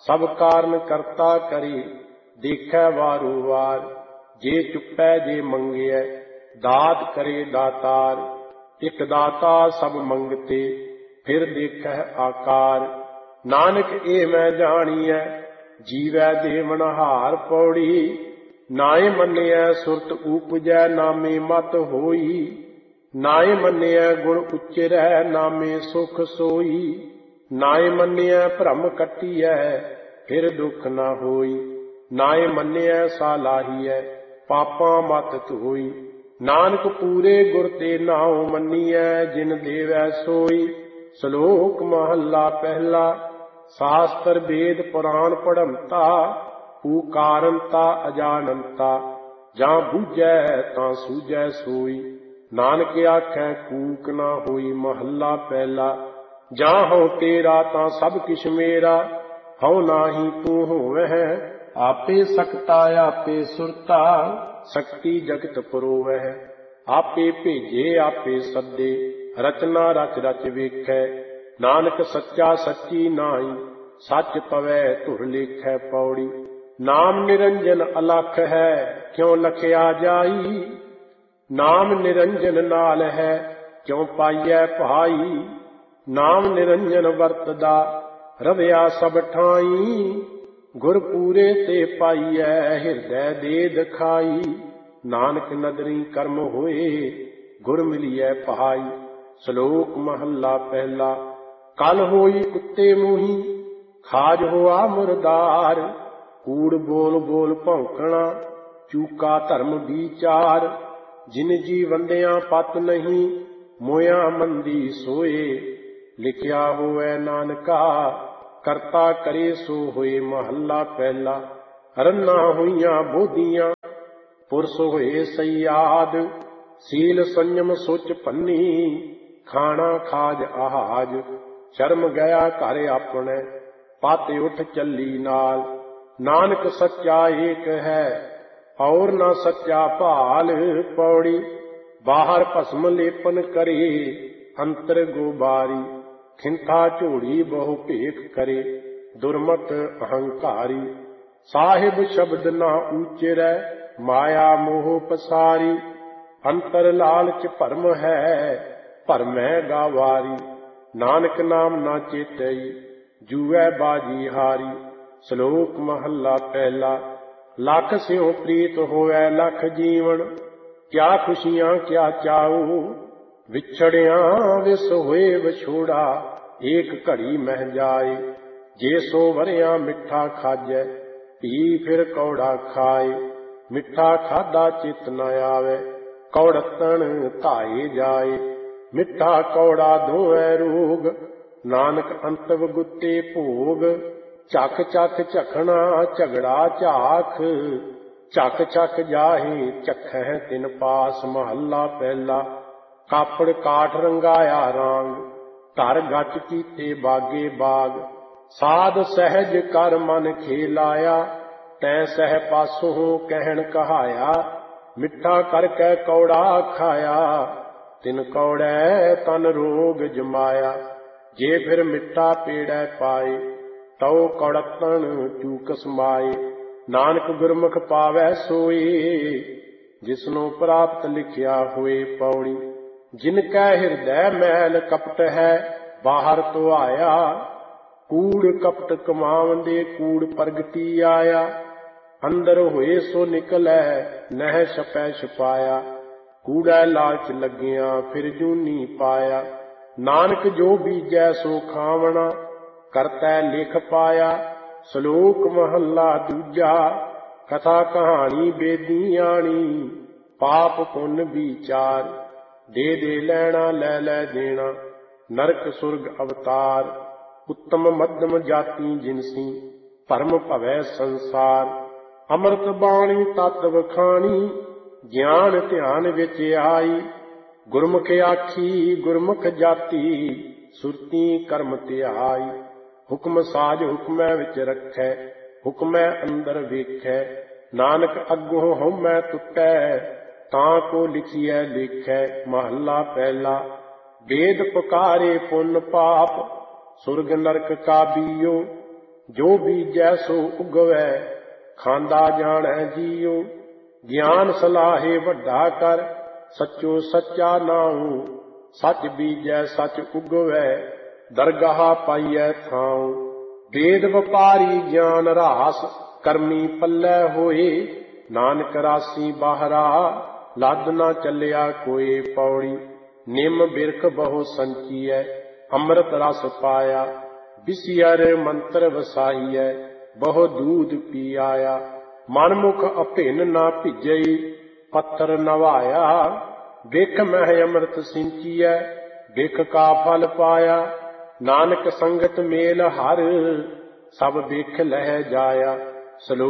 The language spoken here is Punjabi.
सब कारण करता करे, देखै वारो वार। जे चुपै जे मंगिए, दात करे दातार। एक दाता सब मंगते, फिर देखै आकार। नानक ए मैं जानिए, जीवै देवनहार। पौड़ी नाए मन्निए सुरत उपजै, नामे मत होई। नाए मन्निए गुण उच्चरै, नामे सुख सोई। नाए मन्निए भ्रम कटिए, फिर दुख न होई। नाए मन्निए सालाहिए, पापां मत धोई। नानक पूरे गुर ते नाउ मन्निए, जिन देवै सोई। ਸ਼ਲੋਕ ਮਹੱਲਾ ਪਹਿਲਾ। ਸ਼ਾਸਤਰ ਵੇਦ ਪੁਰਾਣ ਪੜ੍ਹੰਤਾ, ਊਕਾਰੰਤਾ ਅਜਾਨੰਤਾ। ਜਾਂ ਬੂਝੈ ਤਾਂ ਸੂਝੈ ਸੋਈ, ਨਾਨਕ ਆਖੈ ਕੂਕ ਨਾ ਹੋਈ। ਮਹੱਲਾ ਪਹਿਲਾ। ਜਾਂ ਹਉ ਤੇਰਾ ਤਾਂ ਸਭ ਕਿਛ ਮੇਰਾ, ਹਉ ਨਾਹੀ ਤੂੰ ਹੋਵਹਿ। ਆਪੇ ਸਕਤਾ ਆਪੇ ਸੁਰਤਾ, ਸਕਤੀ ਜਗਤ ਪਰੋਵਹਿ। ਆਪੇ ਭੇਜੇ ਆਪੇ ਸੱਦੇ, ਰਚਨਾ ਰਚ ਰਚ ਵੇਖੈ। ਨਾਨਕ ਸੱਚਾ ਸੱਚੀ ਨਾਈ, ਸੱਚ ਪਵੈ ਧੁਰ ਲੇਖੈ। ਪੌੜੀ ਨਾਮ ਨਿਰੰਜਨ ਅਲਖ ਹੈ, ਕਿਉ ਲਖਿਆ ਜਾਈ। ਨਾਮ ਨਿਰੰਜਨ ਨਾਲ ਹੈ, ਕਿਉ ਪਾਈਐ ਭਾਈ। ਨਾਮ ਨਿਰੰਜਨ ਵਰਤਦਾ, ਰਵਿਆ ਸਭ ਠਾਈ। ਗੁਰ ਪੂਰੇ ਤੇ ਪਾਈਐ, ਹਿਰਦੈ ਦੇ ਦਿਖਾਈ। ਨਾਨਕ ਨਦਰੀ ਕਰਮ ਹੋਏ, ਗੁਰ ਮਿਲੀਐ ਭਾਈ। ਸ਼ਲੋਕ ਮਹੱਲਾ ਪਹਿਲਾ। ਕਲ ਹੋਈ ਕੁੱਤੇ ਮੂੰਹੀ, ਖਾਜ ਹੋਆ ਮੁਰਦਾਰ। ਕੂੜ ਬੋਲ ਬੋਲ ਭੌਂਕਣਾ, ਚੂਕਾ ਧਰਮ ਵਿਚਾਰ। ਜਿਨ ਜੀ ਵੰਡਿਆ ਪਤ ਨਹੀਂ, ਮੋਇਆ ਮੰਦੀ ਸੋਏ। ਲਿਖਿਆ ਹੋਵੇ ਨਾਨਕਾ, ਕਰਤਾ ਕਰੇ ਸੋ ਹੋਏ। ਮਹੱਲਾ ਪਹਿਲਾ। ਰੰਨਾ ਹੋਈਆਂ ਬੋਧੀਆਂ, ਪੁਰਸ ਹੋਏ ਸਯਾਦ। ਸੀਲ ਸੰਜਮ ਸੁਚ ਭੰਨੀ, ਖਾਣਾ ਖਾਜ ਆਹਾਜ। ਸ਼ਰਮ ਗਿਆ ਘਰ ਆਪਣੇ, ਪਤ ਉੱਠ ਚੱਲੀ ਨਾਲ। ਨਾਨਕ ਸੱਚਾ ਏਕ ਹੈ, ਔਰ ਨਾ ਸੱਚਾ ਭਾਲ। ਪੌੜੀ ਬਾਹਰ ਭਸਮ ਲੇਪਨ ਕਰੇ, ਅੰਤਰ ਗੋਬਾਰੀ। ਖਿੰਥਾ ਝੋੜੀ ਬਹੁ ਭੇਖ ਕਰੇ, ਦੁਰਮਤ ਅਹੰਕਾਰੀ। ਸਾਹਿਬ ਸ਼ਬਦ ਨਾ ਊਚਰੈ, ਮਾਇਆ ਮੋਹ ਪਸਾਰੀ। ਅੰਤਰ ਲਾਲਚ ਭਰਮ ਹੈ, ਭਰਮੈ ਗਾਵਾਰੀ। ਨਾਨਕ ਨਾਮ ਨਾ ਚੇਤਈ, ਜੂਐ ਬਾਜੀ ਹਾਰੀ। ਸ਼ਲੋਕ ਮਹੱਲਾ ਪਹਿਲਾ। ਲੱਖ ਸਿਉ ਪ੍ਰੀਤ ਹੋਵੈ ਲੱਖ ਜੀਵਨ, ਕਿਆ ਖੁਸ਼ੀਆਂ ਕਿਆ ਚਾਉ। ਵਿਛੜਿਆਂ ਵਿਸ ਹੋਏ ਵਿਛੋੜਾ, ਏਕ ਘੜੀ ਮਹਿ ਜਾਏ। ਜੇ ਸੋ ਵਰਿਆ ਮਿੱਠਾ ਖਾਜੈ, ਪੀ ਫਿਰ ਕੌੜਾ ਖਾਏ। ਮਿੱਠਾ ਖਾਧਾ ਚਿਤ ਨ ਆਵੇ, ਕੌੜਤਣ ਧਾਏ ਜਾਏ। ਮਿੱਠਾ ਕੌੜਾ ਦੋਵੇਂ ਰੋਗ, ਨਾਨਕ ਅੰਤਵ ਗੁੱਤੇ ਭੋਗ। ਝਕ ਝਕ ਝਖਣਾ ਝਗੜਾ ਝਾਖ, ਝਕ ਝਕ ਜਾਹੇ ਝਖੈ ਤਿਨ ਪਾਸ। ਮਹੱਲਾ ਪਹਿਲਾ। ਕਾਪੜ ਕਾਠ ਰੰਗਾਇਆ ਰਾਂਗ, ਧਰ ਗਚ ਕੀਤੇ ਬਾਗੇ ਬਾਗ। ਸਾਧ ਸਹਿਜ ਕਰ ਮਨ ਖੇਲਾਇਆ, ਤੈ ਸਹਿ ਪਾਸੋਂ ਕਹਿਣ ਕਹਾਇਆ। ਮਿੱਠਾ ਕਰਕੇ ਕੌੜਾ ਖਾਇਆ, ਤਿਨ ਕੌੜੈ ਤਨ ਰੋਗ ਜਮਾਇਆ। ਜੇ ਫਿਰ ਮਿੱਠਾ ਪੇੜੈ ਪਾਏ, ਤਉ ਕੌੜਤਨ ਚੂਕ ਸਮਾਏ। ਨਾਨਕ ਗੁਰਮੁਖ ਪਾਵੈ ਸੋਈ, ਜਿਸਨੂੰ ਪ੍ਰਾਪਤ ਲਿਖਿਆ ਹੋਏ। ਪੌੜੀ ਜਿਨ ਕੈ ਹਿਰਦੈ ਮੈਲ ਕਪਟ ਹੈ, ਬਾਹਰ ਤੋਂ ਆਇਆ। ਕੂੜ ਕਪਟ ਕਮਾਵੰਦੇ, ਕੂੜ ਪ੍ਰਗਟੀ ਆਇਆ। ਅੰਦਰ ਹੋਏ ਸੋ ਨਿਕਲੈ, ਨਹਿ ਛਪੈ ਛਪਾਇਆ। ਕੂੜੈ ਲਾਲਚ ਲੱਗਿਆ, ਫਿਰ ਜੂਨੀ ਪਾਇਆ। ਨਾਨਕ ਜੋ ਬੀਜੈ ਸੋ ਖਾਵਣਾ, ਕਰਤੈ ਲਿਖ ਪਾਇਆ। ਸ਼ਲੋਕ ਮਹੱਲਾ ਦੂਜਾ। ਕਥਾ ਕਹਾਣੀ ਬੇਦੀਆਣੀ, ਪਾਪ ਪੁੰਨ ਵਿਚਾਰ। ਦੇ ਦੇ ਲੈਣਾ ਲੈ ਲੈ ਦੇਣਾ, ਨਰਕ ਸੁਰਗ ਅਵਤਾਰ। ਉੱਤਮ ਮੱਧਮ ਜਾਤੀ ਜਿਨਸੀ, ਭਰਮ ਭਵੈ ਸੰਸਾਰ। ਅੰਮ੍ਰਿਤ ਬਾਣੀ ਤਤ ਵਖਾਣੀ, ਗਿਆਨ ਧਿਆਨ ਵਿੱਚ ਆਈ। ਗੁਰਮੁਖ ਆਖੀ ਗੁਰਮੁਖ ਜਾਤੀ, ਸੁਰਤੀ ਕਰਮ ਧਿਆਈ। ਹੁਕਮ ਸਾਜ ਹੁਕਮੈ ਵਿੱਚ ਰੱਖੈ, ਹੁਕਮੈ ਅੰਦਰ ਵੇਖੈ। ਨਾਨਕ ਅੱਗੋਂ ਹਉਮੈ ਟੁੱਟੈ, ਤਾਂ ਕੋ ਲਿਖੀਐ ਲੇਖੈ। ਮਹੱਲਾ ਪਹਿਲਾ। ਵੇਦ ਪੁਕਾਰੇ ਪੁੰਨ ਪਾਪ, ਸੁਰਗ ਨਰਕ ਕਾ ਬੀਓ। ਜੋ ਬੀਜੈ ਸੋ ਉਗਵੈ, ਖਾਂਦਾ ਜਾਣੈ ਜੀਉ। ਗਿਆਨ ਸਲਾਹੇ ਵੱਡਾ ਕਰ, ਸੱਚੋ ਸੱਚਾ ਨਾਉ। ਸੱਚ ਬੀਜੈ ਸੱਚ ਉਗਵੈ, ਦਰਗਾਹ ਪਾਈਐ ਥਾਉ। ਵੇਦ ਵਪਾਰੀ ਗਿਆਨ ਰਾਸ, ਕਰਮੀ ਪੱਲੇ ਹੋਏ। ਨਾਨਕ ਰਾਸੀ ਬਾਹਰਾ, ਲੱਦ ਨਾ ਚੱਲਿਆ ਕੋਏ। ਪੌੜੀ ਨਿੰਮ ਬਿਰਖ ਬਹੁ ਸੰਚੀਐ, ਅੰਮ੍ਰਿਤ ਰਸ ਪਾਇਆ। ਵਿਸਿਅਰ ਮੰਤਰ ਵਸਾਈਐ, ਬਹੁ ਦੂਧ ਪੀ ਆਇਆ। ਮਨਮੁਖ ਅਭਿੰਨ ਨਾ ਭਿਜਈ, ਪੱਥਰ ਨਵਾਇਆ। ਬਿਖ ਮਹਿ ਅੰਮ੍ਰਿਤ ਸਿੰਚੀਐ, ਬਿਖ ਕਾ ਫਲ ਪਾਇਆ। ਨਾਨਕ ਸੰਗਤ ਮੇਲ ਹਰ, ਸਭ ਬਿਖ ਲਹਿ ਜਾਇਆ।